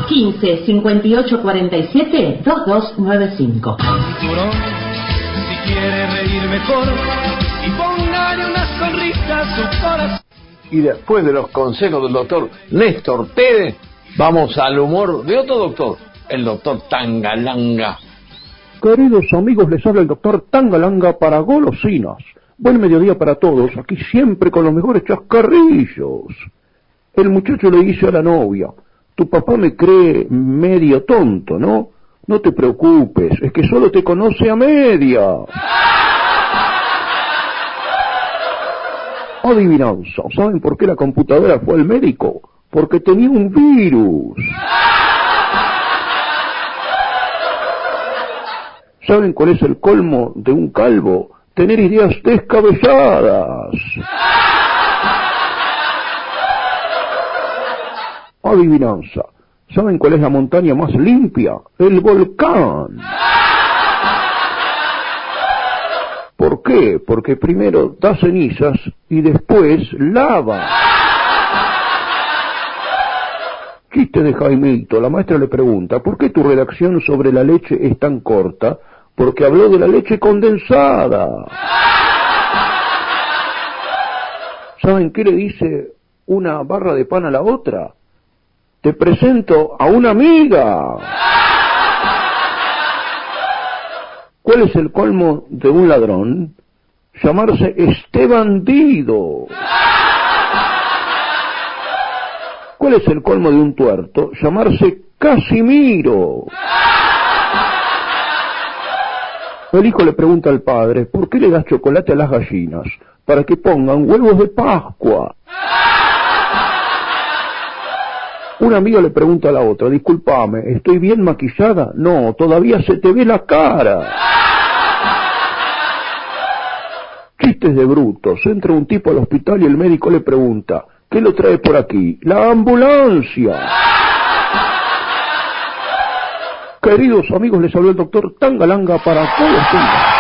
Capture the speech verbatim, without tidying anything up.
quince, cincuenta y ocho, cuarenta y siete, veintidós noventa y cinco. Cinturón, si quiere reír mejor, y póngale una sonrisa a su corazón. Y después de los consejos del doctor Néstor Pérez, vamos al humor de otro doctor, el doctor Tangalanga. Queridos amigos, les habla el doctor Tangalanga para golosinas. Buen mediodía para todos, aquí siempre con los mejores chascarrillos. El muchacho le dice a la novia: tu papá me cree medio tonto, ¿no? No te preocupes, es que solo te conoce a media. Adivinanza, ¿saben por qué la computadora fue al médico? Porque tenía un virus. ¿Saben cuál es el colmo de un calvo? Tener ideas descabelladas. Adivinanza, ¿saben cuál es la montaña más limpia? El volcán. ¿Por qué? Porque primero da cenizas y después lava. Chiste de Jaimito. La maestra le pregunta: ¿por qué tu redacción sobre la leche es tan corta? Porque habló de la leche condensada. ¿Saben qué le dice una barra de pan a la otra? Te presento a una amiga. ¿Cuál es el colmo de un ladrón? Llamarse este bandido. ¿Cuál es el colmo de un tuerto? Llamarse Casimiro. El hijo le pregunta al padre: ¿por qué le das chocolate a las gallinas? Para que pongan huevos de Pascua. Una amiga le pregunta a la otra: discúlpame, ¿estoy bien maquillada? No, todavía se te ve la cara. Chistes de brutos. Entra un tipo al hospital y el médico le pregunta: ¿qué lo trae por aquí? ¡La ambulancia! Queridos amigos, les habló el doctor Tangalanga para todos ustedes.